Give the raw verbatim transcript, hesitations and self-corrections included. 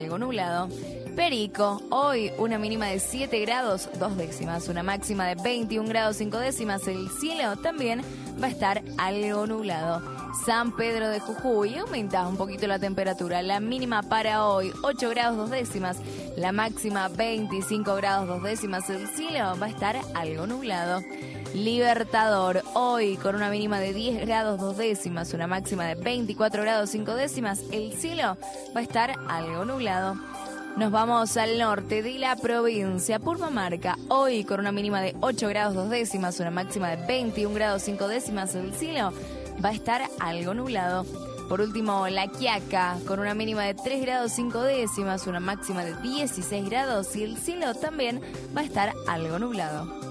algo nublado. Perico, hoy una mínima de siete grados, dos décimas, una máxima de veintiún grados, cinco décimas. El cielo también va a estar algo nublado. San Pedro de Jujuy, aumenta un poquito la temperatura. La mínima para hoy, ocho grados, dos décimas. La máxima, veinticinco grados, dos décimas. El cielo va a estar algo nublado. Libertador, hoy con una mínima de diez grados, dos décimas, una máxima de veinticuatro grados, cinco décimas. El cielo va a estar algo nublado. Nos vamos al norte de la provincia, Purmamarca, hoy con una mínima de ocho grados, dos décimas, una máxima de veintiún grados, cinco décimas. El cielo va a estar algo nublado. Por último, La Quiaca, con una mínima de tres grados, cinco décimas, una máxima de dieciséis grados y el cielo también va a estar algo nublado.